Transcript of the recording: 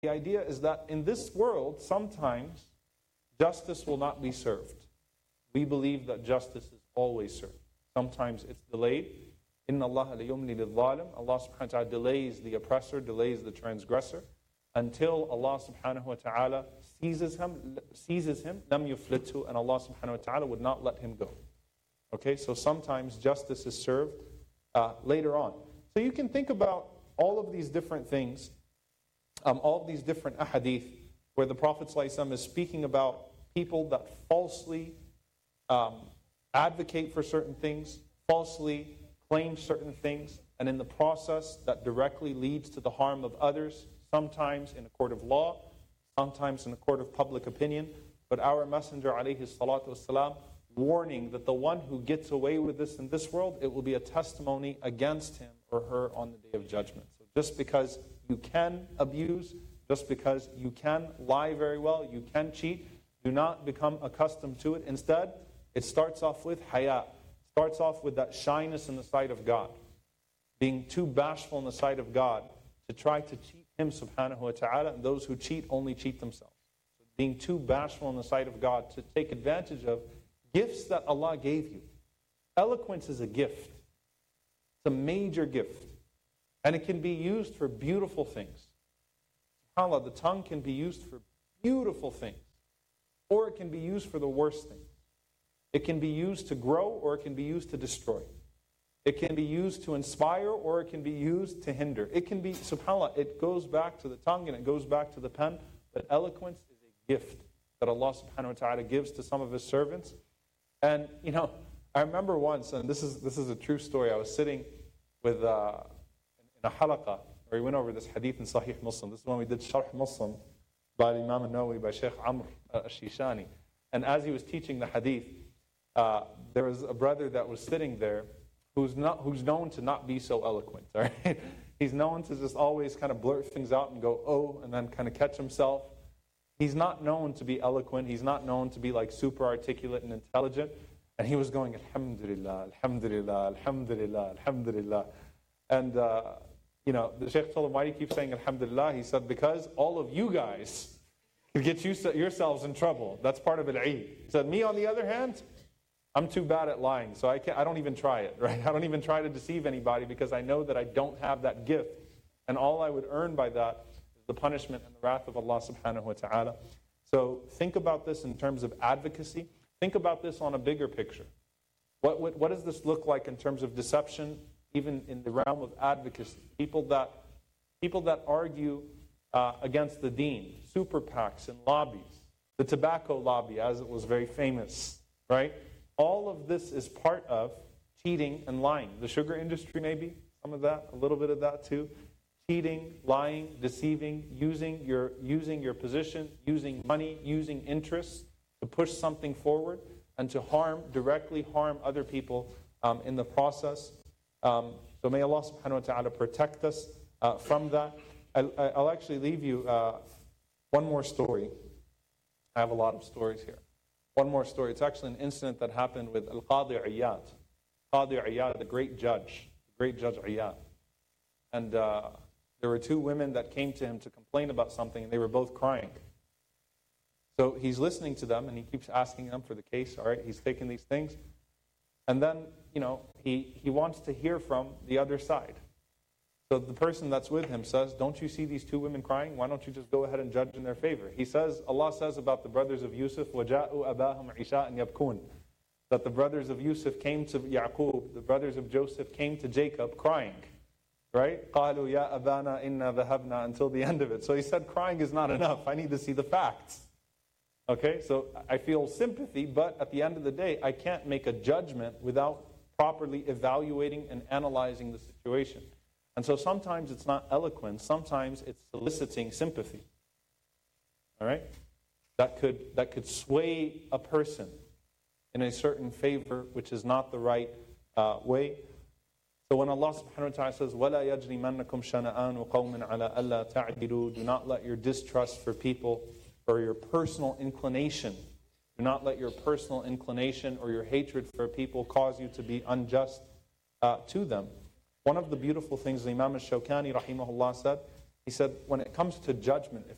The idea is that in this world, sometimes justice will not be served. We believe that justice is always served. Sometimes it's delayed. Inna Allah la yumli lil zalim. Allah subhanahu wa ta'ala delays the oppressor, delays the transgressor, until Allah subhanahu wa ta'ala seizes him, lam yuflithu, and Allah subhanahu wa ta'ala would not let him go. Okay, so sometimes justice is served later on. So you can think about all of these different things, all of these different ahadith, where the Prophet ﷺ is speaking about people that falsely advocate for certain things, falsely claim certain things, and in the process that directly leads to the harm of others, sometimes in a court of law, sometimes in a court of public opinion. But our Messenger ﷺ warning that the one who gets away with this in this world, it will be a testimony against him or her on the Day of Judgment. So just because you can abuse, just because you can lie very well, you can cheat, do not become accustomed to it. Instead, it starts off with haya. It starts off with that shyness in the sight of God. Being too bashful in the sight of God to try to cheat Him subhanahu wa ta'ala, and those who cheat only cheat themselves. So being too bashful in the sight of God to take advantage of gifts that Allah gave you. Eloquence is a gift. It's a major gift. And it can be used for beautiful things. SubhanAllah, the tongue can be used for beautiful things. Or it can be used for the worst things. It can be used to grow, or it can be used to destroy. It can be used to inspire, or it can be used to hinder. It can be, subhanAllah, it goes back to the tongue and it goes back to the pen. But eloquence is a gift that Allah subhanahu wa ta'ala gives to some of His servants. And, I remember once, and this is a true story, I was sitting with in a halaqah, where we went over this hadith in Sahih Muslim. This is when we did Sharh Muslim by Imam al-Nawawi, by Shaykh Amr al-Shishani. And as he was teaching the hadith, there was a brother that was sitting there who's known to not be so eloquent. All right? He's known to just always kind of blurt things out and go, oh, and then kind of catch himself. He's not known to be eloquent. He's not known to be like super articulate and intelligent. And he was going, Alhamdulillah, Alhamdulillah, Alhamdulillah, Alhamdulillah. And, the Shaykh told him, why do you keep saying Alhamdulillah? He said, because all of you guys could get yourselves in trouble. That's part of al-Eid. He said, me on the other hand, I'm too bad at lying, so I don't even try it, right? I don't even try to deceive anybody because I know that I don't have that gift. And all I would earn by that is the punishment and the wrath of Allah subhanahu wa ta'ala. So think about this in terms of advocacy. Think about this on a bigger picture. What does this look like in terms of deception, even in the realm of advocacy? People that argue against the deen, super PACs and lobbies, the tobacco lobby, as it was very famous, right? All of this is part of cheating and lying. The sugar industry, maybe, some of that, a little bit of that too. Cheating, lying, deceiving, using your position, using money, using interests to push something forward and to directly harm other people in the process. So may Allah subhanahu wa ta'ala protect us from that. I'll actually leave you one more story. I have a lot of stories here. One more story. It's actually an incident that happened with Al-Qadi Iyad. Qadi Iyad, the great Judge Iyad. And there were two women that came to him to complain about something, and they were both crying. So he's listening to them, and he keeps asking them for the case. All right, he's taking these things. And then, he wants to hear from the other side. So the person that's with him says, don't you see these two women crying? Why don't you just go ahead and judge in their favor? He says, Allah says about the brothers of Yusuf, وَجَاءُوا أَبَاهُمْ عِشَاءً يَبْكُونَ, that the brothers of Yusuf came to Yaqub, the brothers of Joseph came to Jacob crying. Right? قَالُوا يَا أَبَانَا إِنَّا ذَهَبْنَا, until the end of it. So he said, crying is not enough. I need to see the facts. Okay? So I feel sympathy, but at the end of the day, I can't make a judgment without properly evaluating and analyzing the situation. And so sometimes it's not eloquence, sometimes it's soliciting sympathy. All right? That could sway a person in a certain favor, which is not the right way. So when Allah subhanahu wa ta'ala says, وَلَا يَجْرِمَنَّكُمْ شَنَآنُ قَوْمٍ عَلَىٰ أَلَّا تَعْدِلُوا, do not let your distrust for people or your personal inclination, do not let your personal inclination or your hatred for people cause you to be unjust to them. One of the beautiful things the Imam al-Shawkani rahimahullah said, he said, when it comes to judgment, if